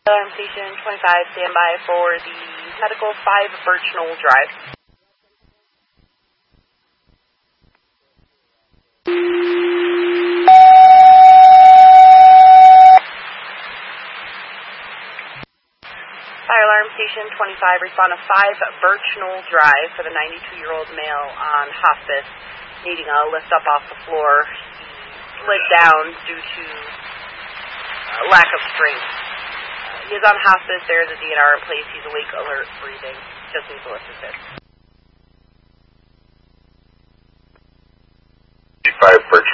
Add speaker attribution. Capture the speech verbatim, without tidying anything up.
Speaker 1: Alarm Station twenty-five, standby for the Medical five Birch Knoll Drive. Fire Alarm Station twenty-five, respond to five Birch Knoll Drive for the ninety-two-year-old male on hospice, needing a lift up off the floor. He slid down due to uh, lack of strength. Uh, he is on hospice. There is a D N R in place. He's awake, alert, breathing. Just needs a lift assist.
Speaker 2: five Birch